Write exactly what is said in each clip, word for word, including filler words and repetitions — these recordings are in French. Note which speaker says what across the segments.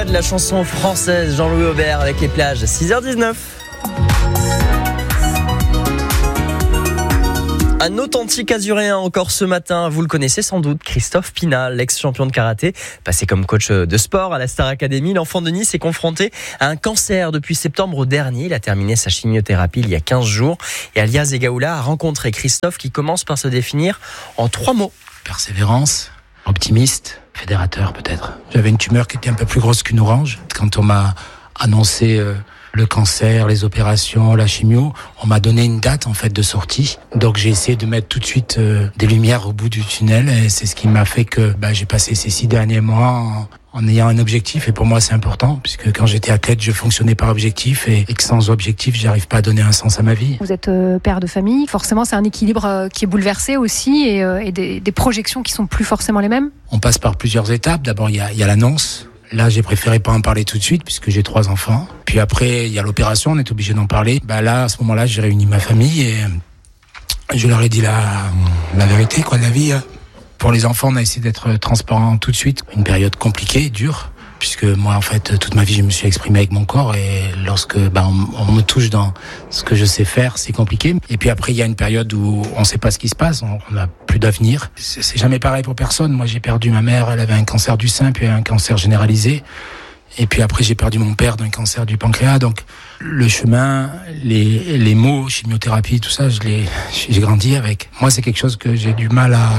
Speaker 1: mode, la chanson française Jean-Louis Aubert avec les plages, six heures dix-neuf. Un authentique azuréen encore ce matin, vous le connaissez sans doute, Christophe Pina, l'ex-champion de karaté, passé comme coach de sport à la Star Academy. L'enfant de Nice est confronté à un cancer depuis septembre dernier. Il a terminé sa chimiothérapie il y a quinze jours et Alia Zegaoula a rencontré Christophe qui commence par se définir en trois mots.
Speaker 2: Persévérance, optimiste, fédérateur peut-être. J'avais une tumeur qui était un peu plus grosse qu'une orange. Quand on m'a annoncé euh, le cancer, les opérations, la chimio, on m'a donné une date en fait de sortie. Donc j'ai essayé de mettre tout de suite euh, des lumières au bout du tunnel et c'est ce qui m'a fait que bah, j'ai passé ces six derniers mois en, en ayant un objectif et pour moi c'est important puisque quand j'étais athlète je fonctionnais par objectif et, et que sans objectif j'arrive pas à donner un sens à ma vie.
Speaker 3: Vous êtes euh, père de famille, forcément c'est un équilibre euh, qui est bouleversé aussi et, euh, et des, des projections qui sont plus forcément les mêmes.
Speaker 2: On passe par plusieurs étapes. D'abord il y a, il y a l'annonce. Là, j'ai préféré pas en parler tout de suite puisque j'ai trois enfants. Puis après, il y a l'opération, on est obligé d'en parler. Bah là, à ce moment-là, j'ai réuni ma famille et je leur ai dit la, la vérité, quoi, de la vie. Pour les enfants, on a essayé d'être transparent tout de suite. Une période compliquée, dure, puisque moi, en fait, toute ma vie, je me suis exprimé avec mon corps et lorsque bah, on, on me touche dans ce que je sais faire, c'est compliqué. Et puis après, il y a une période où on sait pas ce qui se passe, on n'a plus d'avenir. C'est, c'est jamais pareil pour personne. Moi, j'ai perdu ma mère, elle avait un cancer du sein, puis un cancer généralisé. Et puis après, j'ai perdu mon père d'un cancer du pancréas. Donc, le chemin, les, les mots, chimiothérapie, tout ça, je l'ai, j'ai grandi avec. Moi, c'est quelque chose que j'ai du mal à,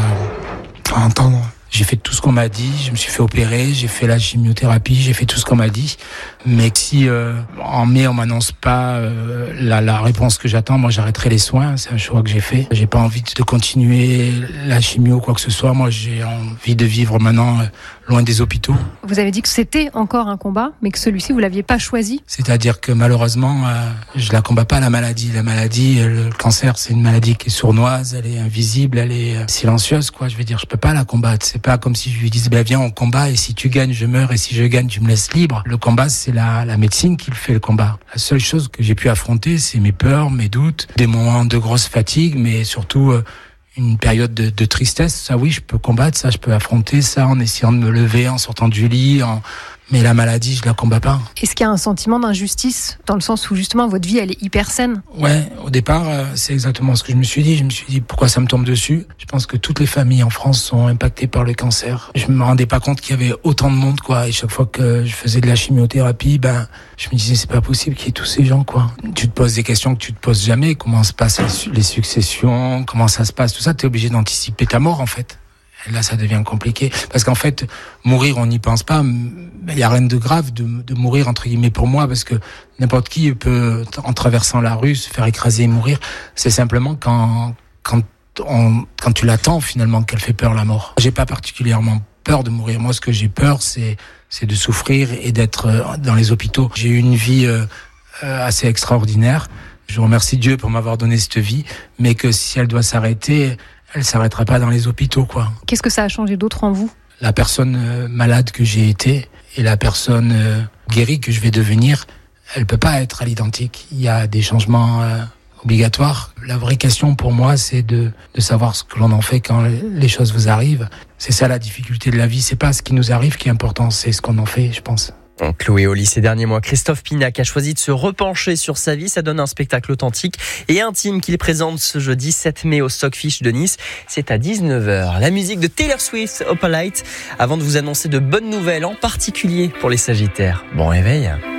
Speaker 2: à entendre. J'ai fait tout ce qu'on m'a dit, je me suis fait opérer, j'ai fait la chimiothérapie, j'ai fait tout ce qu'on m'a dit. Mais si euh, en mai on m'annonce pas euh, la, la réponse que j'attends, moi j'arrêterai les soins. C'est un choix que j'ai fait. J'ai pas envie de continuer la chimio ou quoi que ce soit. Moi j'ai envie de vivre maintenant euh, loin des hôpitaux.
Speaker 3: Vous avez dit que c'était encore un combat, mais que celui-ci vous l'aviez pas choisi.
Speaker 2: C'est-à-dire que malheureusement, euh, je la combats pas la maladie. La maladie, le cancer, c'est une maladie qui est sournoise, elle est invisible, elle est euh, silencieuse, quoi. Je veux dire, je peux pas la combattre. C'est pas comme si je lui disais, ben viens, on combat, et si tu gagnes, je meurs, et si je gagne, tu me laisses libre. Le combat, c'est la, la médecine qui le fait, le combat. La seule chose que j'ai pu affronter, c'est mes peurs, mes doutes, des moments de grosse fatigue, mais surtout euh, une période de, de tristesse. Ça, oui, je peux combattre, ça, je peux affronter ça en essayant de me lever, en sortant du lit, en... mais la maladie, je la combats pas.
Speaker 3: Est-ce qu'il y a un sentiment d'injustice, dans le sens où justement votre vie, elle est hyper saine?
Speaker 2: Ouais, au départ, euh, c'est exactement ce que je me suis dit. Je me suis dit, pourquoi ça me tombe dessus? Je pense que toutes les familles en France sont impactées par le cancer. Je me rendais pas compte qu'il y avait autant de monde, quoi. Et chaque fois que je faisais de la chimiothérapie, ben, je me disais, c'est pas possible qu'il y ait tous ces gens, quoi. Tu te poses des questions que tu te poses jamais. Comment se passent les successions? Comment ça se passe? Tout ça, t'es obligé d'anticiper ta mort, en fait. Et là, ça devient compliqué. Parce qu'en fait, mourir, on n'y pense pas. Il n'y a rien de grave de, de mourir, entre guillemets, pour moi, parce que n'importe qui peut, en traversant la rue, se faire écraser et mourir. C'est simplement quand, quand, on, quand tu l'attends, finalement, qu'elle fait peur, la mort. J'ai pas particulièrement peur de mourir. Moi, ce que j'ai peur, c'est, c'est de souffrir et d'être dans les hôpitaux. J'ai eu une vie euh, assez extraordinaire. Je remercie Dieu pour m'avoir donné cette vie, mais que si elle doit s'arrêter, elle s'arrêtera pas dans les hôpitaux, quoi.
Speaker 3: Qu'est-ce que ça a changé d'autre en vous? La
Speaker 2: personne euh, malade que j'ai été et la personne euh, guérie que je vais devenir, elle peut pas être à l'identique. Il y a des changements euh, obligatoires. La vraie question pour moi, c'est de, de savoir ce que l'on en fait quand les choses vous arrivent. C'est ça la difficulté de la vie. C'est pas ce qui nous arrive qui est important, c'est ce qu'on en fait, je pense.
Speaker 1: Cloué au lit ces derniers mois, Christophe Pina a choisi de se repencher sur sa vie. Ça donne un spectacle authentique et intime qu'il présente ce jeudi sept mai au Stockfish de Nice. C'est à dix-neuf heures. La musique de Taylor Swift, Opalite, avant de vous annoncer de bonnes nouvelles, en particulier pour les Sagittaires. Bon réveil.